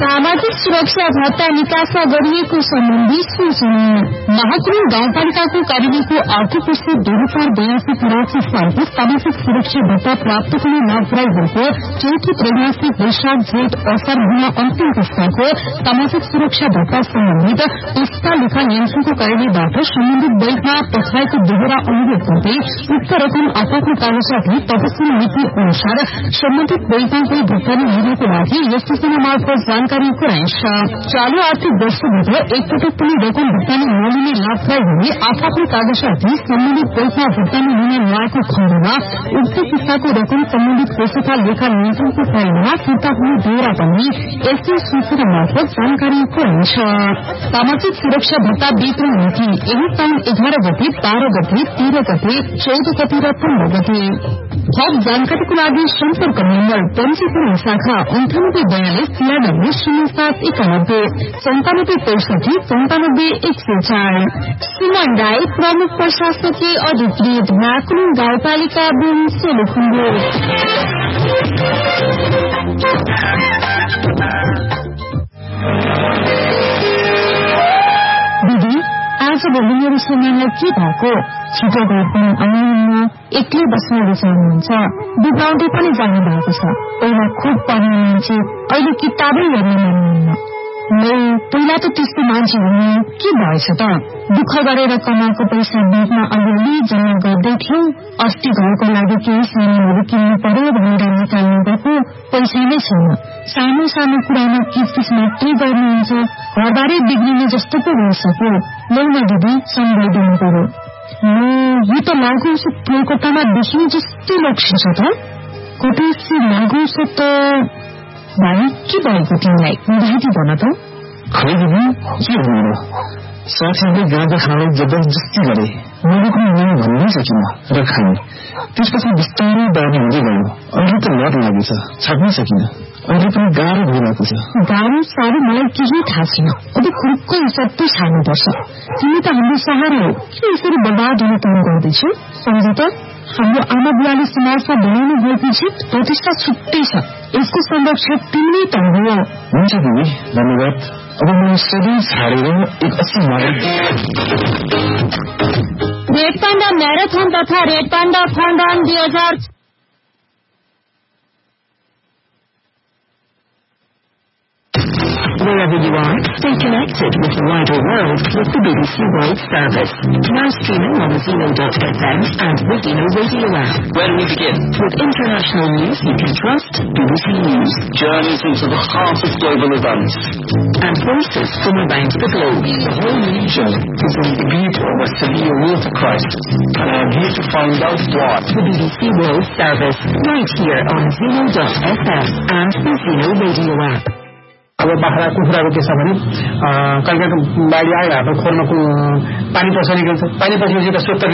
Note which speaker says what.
Speaker 1: सामाजिक सुरक्षा भत्ता निकासा गरिएको सम्बन्धी सूचना। महाकुमा गाउँपालिकाको कार्यालयको आर्थिक वर्ष 2082 सालको सामाजिक सुरक्षा भत्ता प्राप्त गर्ने लाभग्राहीहरूको चौथो त्रैमासिक वैशाख जेठ असार महिना अन्तिम पुस्ताको सामाजिक सुरक्षा भत्ता सम्बन्धित पुस्ता लेखा नियन्त्रणको कार्यालयबाट सम्बन्धित बैंकमा पठाएको दोहोरा अनुरोध गर्दै उक्त रकम आफ्नो कागजातले तत्काल नीति अनुसार सम्बन्धित बैंकमा गई भुक्तानी लिनको लागि यस सूचना मार्फत जानकारी गराइन्छ। चालू आर्थिक वर्षभित्र एकपटक पनि रकम भुक्तानी नलिने लाभग्राहीहरूले आफ्नो कागजातले सम्बन्धित बैंकमा भुक्तानी लिन नआएको खण्डमा उक्त किस्ताको रकम सम्बन्धित कोषका लेखा नियन्त्रणको कार्यालयमा फिर्ता हुने बेहोरा पनि यसै सूचना मार्फत जानकारी गराइन्छ। सामाजिक सुरक्षा भत्ता वितरण नीति यही साउन 11 गते 12 गते 13 गते 14 गते र 15 गते। थप जानकारीको लागि सम्पर्क नम्बर पञ्जीकरण शाखा 989207919565 सुमन राई प्रमुख प्रशासकीय अधिकृत महाकुमा गाउँपालिका सोलुखुम्बु। दिदी आज भोलि मेरो समयलाई के भएको? छिटो गए पनि आउनुहुन्न, एक्लै बस्न रुचाउनुहुन्छ, बिगाउँदै पनि जानु भएको छ। पहिला खुब पढ्ने मान्छे, अहिले किताबै हेर्न मान्नुहुन्न। पहिला त त्यस्तो मान्छे हुनु के भएछ त? दुःख गरेर कमाएको पैसा ब्याङ्कमा अलिअलि जम्मा गर्दै थियौ। अस्ति घरको लागि केही सामानहरू किन्नु पर्यो भनेर निकाल्नु गएको पैसा नै छैन। सानो सानो कुरामा किचकिच मात्रै गर्नुहुन्छ। घरबारै बिग्रिने जस्तो पो भइसक्यो। लौन दिदी सम्झाइदिनु पर्यो। यो त लागु औषध कोलकातामा देखिने जस्तै लक्षिन्छ त। कतैसी लागु औषध त भाइ के भएको तिमीलाई? बुझाइदिनु भन त।
Speaker 2: खै दिदी के भन्नु, साथीहरूले गाँजा खानलाई जबरजस्ती गरे। मैले पनि नै भन्नै सकिनँ र खाएँ। त्यसपछि बिस्तारै बानी हुँदै गयो। अहिले त लत लागेछ, छाड्नै सकिनँ। अहिले पनि गाह्रो भइरहेको छ।
Speaker 1: गाह्रो साह्रो मलाई केही थाहा छैन। अब खुर्को सबै छाड्नुपर्छ। तिमी त हाम्रो सहारा हो, के यसरी बर्बाद हुन काम गर्दैछौ? सम्झ त हाम्रो आमा बुवाले समाजमा बनाउनु गएको छ प्रतिष्ठा छुट्टै छ। यसको संरक्षक तिमी त हो।
Speaker 2: हुन्छ दिदी, धन्यवाद। अब मैले सबै छाडेर एक अस्सी माडल
Speaker 1: रेड पाण्डा म्याराथन तथा red panda फन्डन 2000
Speaker 3: Wherever you are, stay connected with the wider world with the BBC World Service. Now streaming on Zeno.fm and the Zeno Radio app.
Speaker 4: Where do we begin?
Speaker 3: With international news you can trust, BBC News.
Speaker 4: Journeys into the heart of global events.
Speaker 3: And voices from around the globe.
Speaker 4: The whole region is in the grip of a severe water crisis. And I am here to find out why.
Speaker 3: The BBC World Service, right here on Zeno.fm and the Zeno Radio app.
Speaker 5: अब बाख्रा कुखुराको के छ भने कहिले बाढी आइरहेको खोर्न पानी पर्छ निकल्छ। पानी पसेपछि त